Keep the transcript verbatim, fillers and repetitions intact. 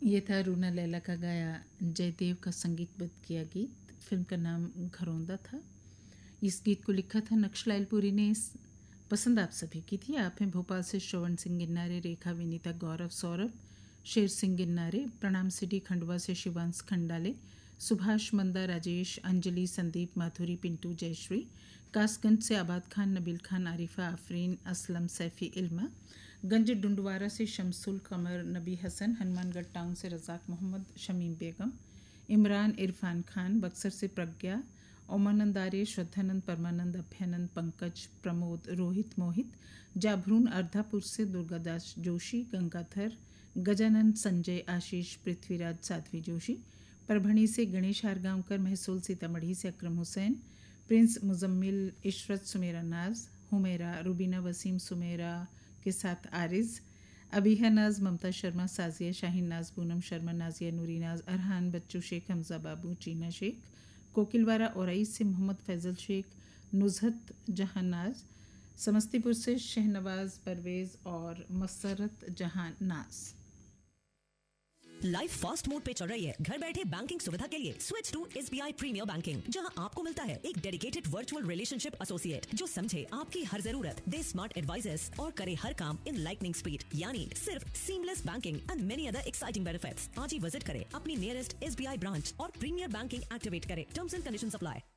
ये था रूना लैला का गाया जयदेव का संगीतबद्ध किया गीत। फिल्म का नाम घरौंदा था। इस गीत को लिखा था नक्शलाइलपुरी ने। पसंद आप सभी की थी। आप हैं भोपाल से श्रवण सिंह गिन्नारे, रेखा, विनीता, गौरव, सौरभ, शेर सिंह गिन्नारे, प्रणाम सिटी खंडवा से शिवांश खंडाले, सुभाष मंदा, राजेश, अंजलि, संदीप, माथुरी, पिंटू, जयश्री, कासगंज से आबाद खान, नबील खान, आरिफा, आफरीन, असलम, सैफी, इल्मा, गंज डुंडवारा से शमसुल कमर, नबी हसन, हनुमानगढ़ टाउन से रज़ाक मोहम्मद, शमीम बेगम, इमरान, इरफान खान, बक्सर से प्रज्ञा, ओमानंद आर्य, श्रद्धानंद, परमानंद, अभ्यानंद, पंकज, प्रमोद, रोहित, मोहित, जाभरून, अर्धापुर से दुर्गादास जोशी, गंगाधर, गजानंद, संजय, आशीष, पृथ्वीराज, साध्वी जोशी, परभणी से गणेश हारगांवकर, महसूल सीतामढ़ी से अकरम हुसैन, प्रिंस मुजम्मिल, इशरत, सुमेरा नाज, हुमेरा, रुबीना, वसीम, सुमेरा के साथ आरिज, अबीहा नाज, ममता शर्मा, साजिया, शाहीन नाज, पूनम शर्मा, नाजिया, नूरी नाज, अरहान, बच्चू शेख, हमजा बाबू, चीना शेख, कोकिलवारा औरईस से मोहम्मद फैजल शेख, नुजहत जहां नाज, समस्तीपुर से शहनवाज परवेज और मसरत जहां नाज। लाइफ फास्ट मोड पे चल रही है। घर बैठे बैंकिंग सुविधा के लिए switch to SBI premiere banking, जहां आपको मिलता है एक डेडिकेटेड वर्चुअल रिलेशनशिप एसोसिएट जो समझे आपकी हर जरूरत, दे स्मार्ट एडवाइजेस और करे हर काम इन लाइटनिंग स्पीड, यानी सिर्फ seamless banking and many other exciting benefits. आज ही विजिट करें अपनी नियरेस्ट एसबीआई ब्रांच और प्रीमियर बैंकिंग एक्टिवेट करें। Terms and conditions apply.